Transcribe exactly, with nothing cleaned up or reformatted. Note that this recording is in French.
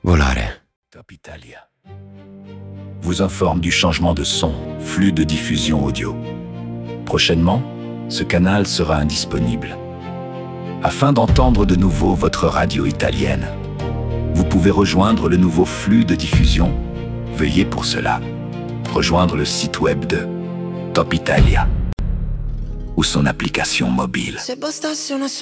Volare. Top Italia vous informe du changement de son, flux de diffusion audio. Prochainement, ce canal sera indisponible. Afin d'entendre de nouveau votre radio italienne, vous pouvez rejoindre le nouveau flux de diffusion. Veuillez pour cela rejoindre le site web de Top Italia ou son application mobile.